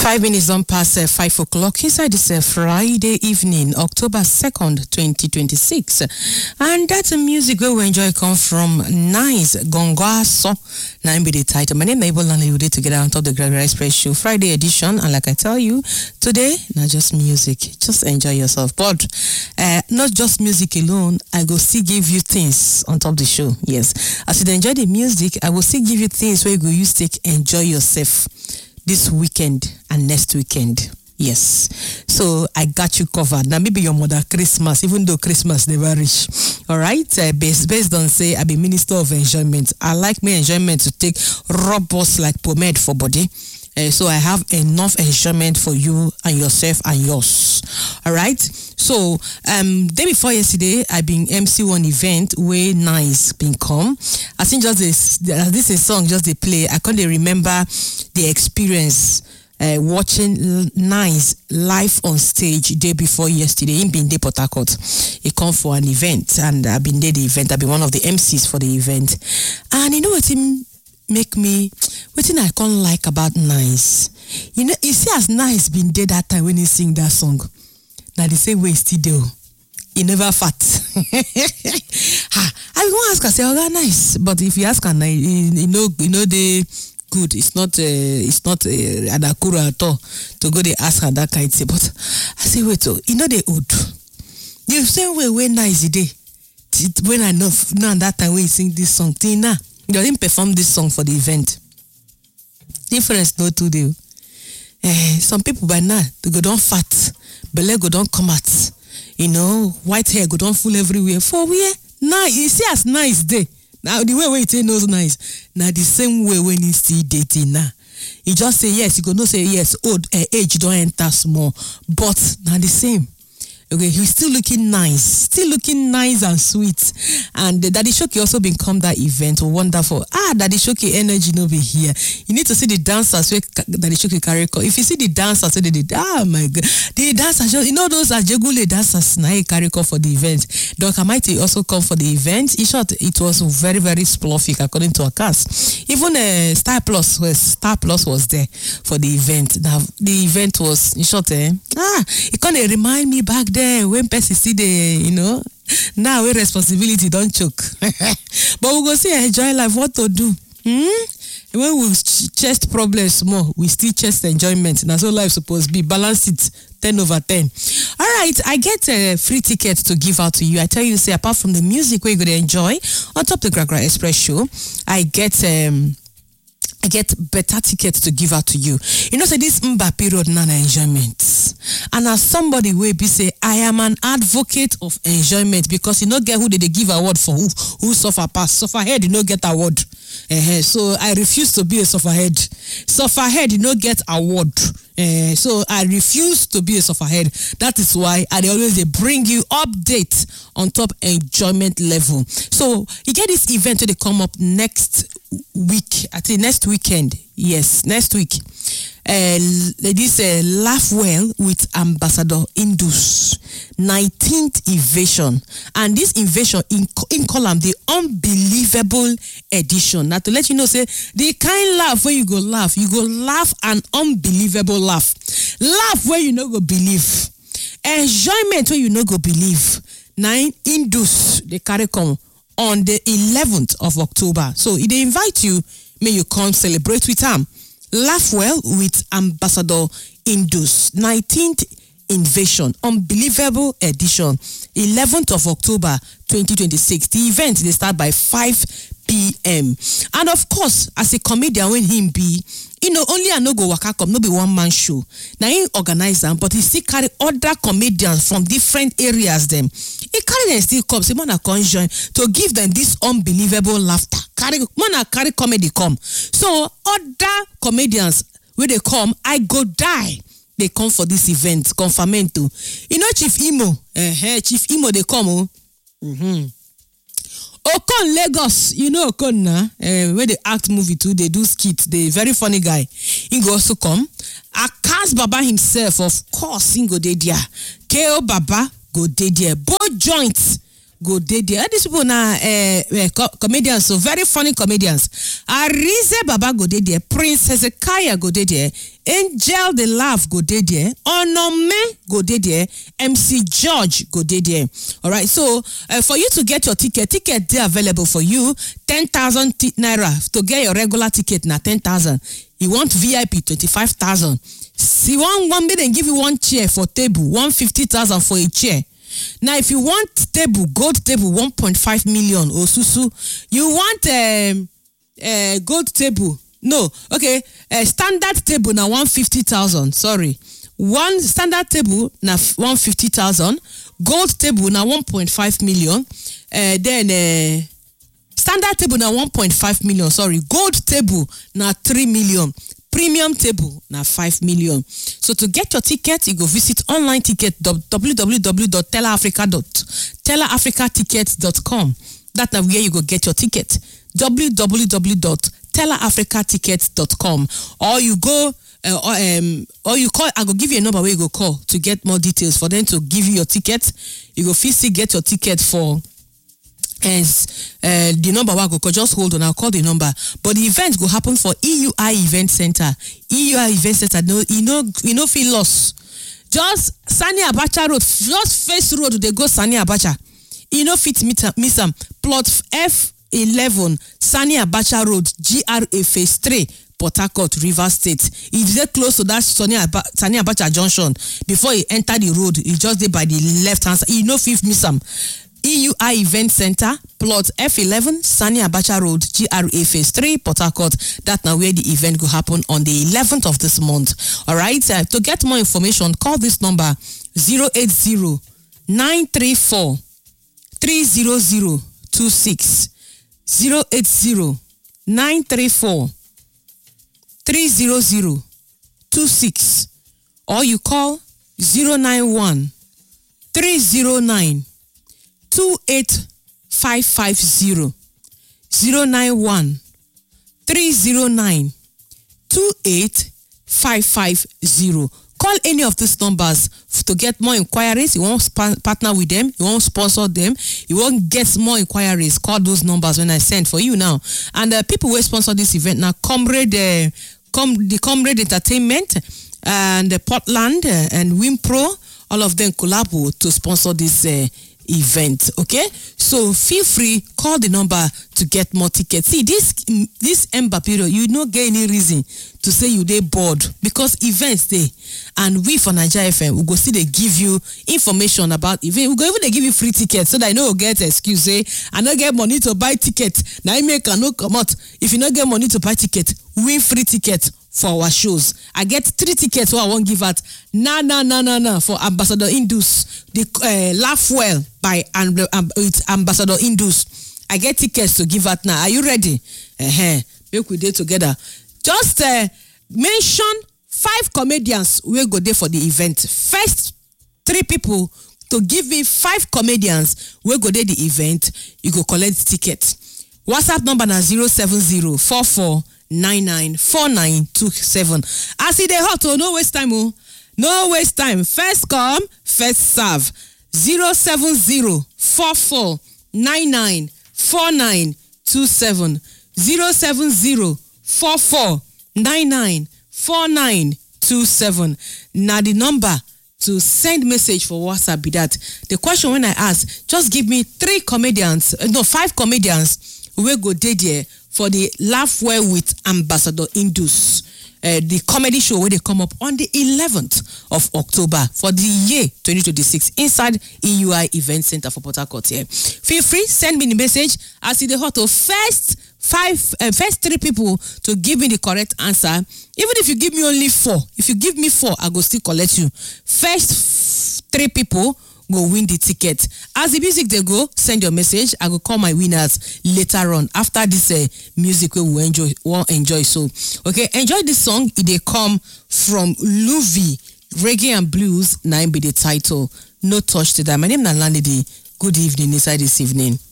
5 minutes on past 5 o'clock inside this Friday evening, October 2nd, 2026. And that's a music where we enjoy come from Nice Gongwaso. Now be the title. My name is Abel and we did together on top of the Gregory Express Show Friday edition. And like I tell you, today, not just music. Just enjoy yourself. But not just music alone, I go still give you things on top of the show. Yes. As you enjoy the music, I will still give you things where you go use take enjoy yourself this weekend and next weekend. Yes. So I got you covered. Now maybe your mother Christmas, even though Christmas never reach. All right. Based on say I be minister of enjoyment. I like my enjoyment to take robots like pomade for body. So I have enough enjoyment for you and yourself and yours. All right. So day before yesterday, I been MC one event where Nice been come. I think just this is song just they play. I can't remember the experience watching Nice live on stage day before yesterday. He been there Port Harcourt. He come for an event and I've been there the event. I've been one of the MCs for the event. And you know what him make me what I can't like about Nice. You know, you see as Nice been there that time when he sing that song. Now the same way still do. He never fat. I won't ask her say, oh Nice. But if you ask her, you know the good. It's not an akura at all to go they ask her that kind of thing. But I say wait, you know they old. The same way when Nice day. When I know that time when he sing this song, Tina. He didn't perform this song for the event. Difference no today. Some people by now they go down fat, belly go down come out. You know, white hair go down full everywhere. For where? Nice. You see as Nice day. Now the way it knows Nice. Now the same way when you see dating now. You just say yes, you go no say yes, old age don't enter small. But now the same. Okay, he's still looking nice and sweet. And Daddy Shoki also been come that event. Wonderful. Daddy Shoki energy no be here. You need to see the dancers where Daddy Shoki carry. If you see the dancers, oh my God, the dancers, you know those are Jegule dancers now carry for the event. Dr. Mighty also come for the event. In short, it was very, very spluffic according to our cast. Even Star Plus was there for the event. Now the event was in short, it kind of remind me back then. When person see the, you know, now we responsibility don't choke. But we go see enjoy life. What to do? When we chest problems more, we still chest enjoyment. That's all life supposed to be. Balance it 10/10. All right, I get a free ticket to give out to you. I tell you, say apart from the music we're gonna enjoy on top of the Gregory Express Show, I get better tickets to give out to you. You know, say this Mbappe road nana enjoyment. And as somebody will be say, I am an advocate of enjoyment because you know get who they give award for who suffer pass. Suffer head, you know get award. So I refuse to be a suffer head. Suffer head, you know get award. So I refuse to be a sufferhead. That is why I always bring you update on top enjoyment level. So you get this event where they come up next week. I think next weekend. Yes, next week. This Laugh Well with Ambassador Indus 19th invasion, and this invasion in column the unbelievable edition. Now to let you know, say the kind laugh where you go laugh an unbelievable laugh where you no go believe, enjoyment where you no go believe. 9 Indus they carry come on the 11th of October. So they invite you, may you come celebrate with them. Laugh Well with Ambassador Indus 19th invasion, unbelievable edition, 11th of October 2026. The event they start by 5 p.m. And of course, as a comedian when him be, you know, only I no go waka come, no be one man show. Now he organize them, but he still carry other comedians from different areas them. He carry them still come, say man can join to give them this unbelievable laughter. Carry comedy come. So other comedians when they come, I go die. They come for this event, confirmento. You know Chief Imo, Chief Imo they come. Okon Lagos, you know Okon na, where they act movie too, they do skit, the very funny guy. He go also come. Akas Baba himself, of course, he go dey there. KO Baba go dey there. Both joints go dey there. These people na comedians, so very funny comedians. Arize Baba go dey there, Prince Hezekiah go dey there, Angel the Laugh go dey there, Onome go dey there, MC George go dey there. All right, so for you to get your ticket dey available for you. 10,000 naira to get your regular ticket na 10,000. You want VIP 25,000. See one million give you one chair for table, 150,000 for a chair. Now if you want table, gold table 1.5 million osusu. You want gold table. No, okay, standard table na 150,000. Sorry. One standard table na 150,000, gold table na 1.5 million. Then standard table na 1.5 million, sorry. Gold table na 3 million. Premium table na 5 million. So to get your ticket, you go visit online ticket www.tellerafricatickets.com. That's where you go get your ticket. www.tellerafricatickets.com. Or you go or you call. I go give you a number where you go call to get more details for them to give you your ticket. You go physically get your ticket for the number I go call. Just hold on, I'll call the number. But the event will happen for EUI Event Center. EUI Event Center, no, you know feel lost. Just Sani Abacha Road, just face road they go Sani Abacha. You know fit miss them. Plot F11 Sani Abacha Road, GRA Phase 3. Port Harcourt, Rivers State. If they close to that Sani Abacha Junction, before you enter the road, you just there by the left hand side. You know fifth miss them. EUI Event Center, plot F11, Sani Abacha Road, GRA Phase 3, Port Harcourt. That's now where the event will happen on the 11th of this month. All right. To get more information, call this number 080 934 30026. 080 934 30026. Or you call 091 309 28550. 091 309 28550. Call any of these numbers to get more inquiries. You want partner with them, you want sponsor them, you want get more inquiries. Call those numbers when I send for you now. And people will sponsor this event now. The Comrade Entertainment and Portland and Wimpro, all of them collabo to sponsor this event. Okay, so feel free, call the number to get more tickets. See, this Ember period, you no get any reason to say you dey bored, because events dey, and we for Naija FM we go still dey give you information about event. We go even dey give you free tickets so that you no get excuse say I no get money to buy ticket. Now I make no come out. If you no get money to buy ticket, win free ticket for our shows. I get 3 tickets what I won't give out. Nah for Ambassador Indus, the Laugh Well by with Ambassador Indus. I get tickets to give out now. Are you ready? Make we dey together. Just mention 5 comedians we go there for the event. First 3 people to give me 5 comedians we go there the event. You go collect ticket. WhatsApp number na 07044994927. As it dey hot, no waste time, no waste time. First come, first serve. 07044994927. 07044994927. Now the number to send message for WhatsApp be that. The question when I ask, just give me 5 comedians we go there for the Laugh Well with Ambassador Indus. The comedy show where they come up on the 11th of October for the year 2026 inside EUI Event Center for Port Harcourt here. Feel free, send me the message. I see the hot of first 3 people to give me the correct answer. Even if you give me only 4, if you give me 4, I go still collect you. First 3 people go win the ticket. As the music they go, send your message. I go call my winners later on after this music we will enjoy. So okay, enjoy this song. It they come from Luvi, Reggae and Blues. 9 be the title. No touch to that. My name is Landidi. Good evening inside this evening.